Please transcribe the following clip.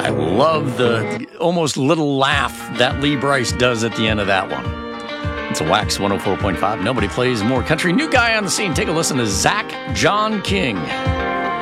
I love the almost little laugh that Lee Brice does at the end of that one. It's a Wax 104.5. Nobody plays more country. New guy on the scene. Take a listen to Zach John King.